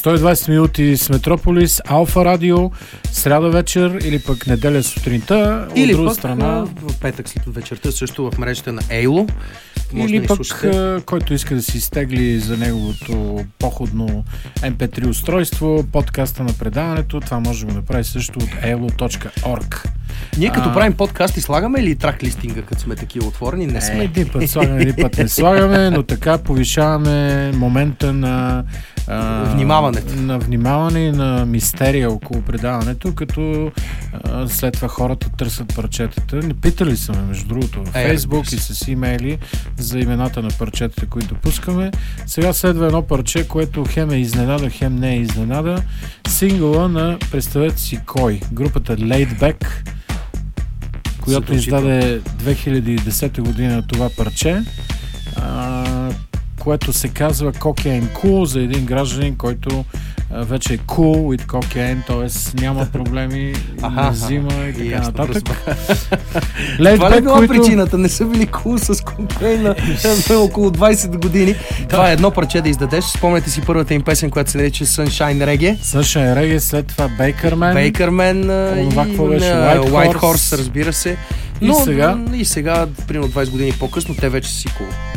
120 минути с Метрополис, Алфа Радио, сряда вечер или пък неделя сутринта, или от друга пък страна в петък след вечерта също в мрежата на Ейло. Или пък който иска да си изтегли за неговото походно MP3 устройство, подкаста на предаването, това може да го направи също от elo.org. Ние като правим подкаст и слагаме ли трак листинга, като сме такива отворени? Не сме. Един път слагаме, един път не слагаме, но така повишаваме момента на внимаване и на мистерия около предаването, като след това хората търсят парчетата. Питали са ме, между другото, в Фейсбук и с имейли за имената на парчетата, които пускаме. Сега следва едно парче, което хем е изненада, хем не е изненада. Сингъла на, представете си кой, групата Laid Back, която издаде 2010 година това парче, което се казва Cocaine Cool, за един гражданин, който вече е cool with cocaine, т.е. няма проблеми, не взима и така нататък. Това ли била причината? Не са били cool с кокаина около 20 години. Това е едно парче да издадеш. Спомняте си първата им песен, която се нарича Sunshine Reggae. Sunshine Reggae, след това Bakerman и White Horse, разбира се. Но, и сега, примерно 20 години по-късно, те вече са си cool.